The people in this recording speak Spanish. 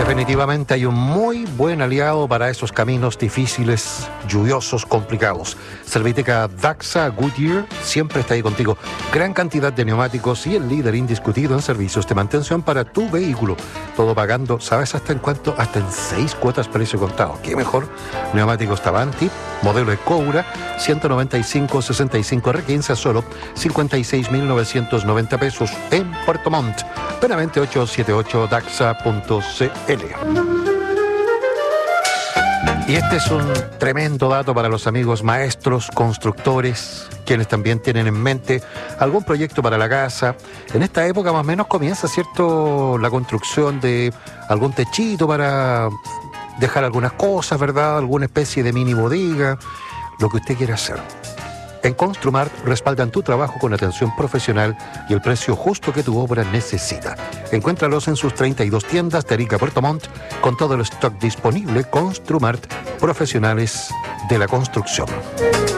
Definitivamente hay un muy buen aliado para esos caminos difíciles, lluviosos, complicados. Serviteca Daxa Goodyear siempre está ahí contigo. Gran cantidad de neumáticos y el líder indiscutido en servicios de mantención para tu vehículo. Todo pagando, ¿sabes hasta en cuánto? Hasta en 6 cuotas precio contado. ¿Qué mejor? Neumáticos Tavanti, modelo Ecoura, 195-65R15 a solo 56.990 pesos en Puerto Montt. Benavente 878daxa.cl. Y este es un tremendo dato para los amigos maestros, constructores, quienes también tienen en mente algún proyecto para la casa. En esta época más o menos comienza, ¿cierto?, la construcción de algún techito para dejar algunas cosas, ¿verdad?, alguna especie de mini bodega, lo que usted quiera hacer. En Construmart respaldan tu trabajo con atención profesional y el precio justo que tu obra necesita. Encuéntralos en sus 32 tiendas de Arica, Puerto Montt, con todo el stock disponible. Construmart, profesionales de la construcción.